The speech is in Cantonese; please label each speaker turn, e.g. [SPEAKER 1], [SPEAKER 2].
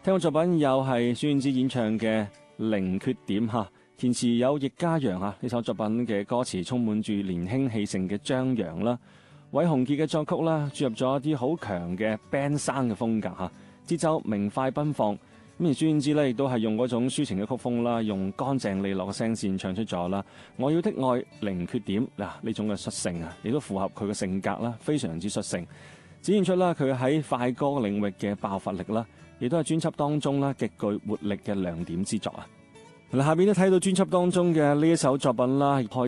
[SPEAKER 1] 聽過作品又係孫燕姿演唱嘅《零缺點》嚇，填詞有易家揚嚇。呢首作品嘅歌詞充滿住年輕氣盛嘅張揚啦，韋洪傑嘅作曲啦，注入咗一啲好強嘅 band 聲嘅風格嚇，節奏明快奔放。咁而孫燕姿呢，亦都係用嗰種抒情嘅曲風啦，用乾淨利落嘅聲線唱出咗啦，我要的愛零缺點嗱，呢種嘅率性啊，亦都符合佢嘅性格啦，非常之率性，展現出啦佢喺快歌領域嘅爆發力啦。亦都係專輯當中啦極具活力嘅亮點之作啊！嗱，下邊都睇到專輯當中嘅呢一首作品啦。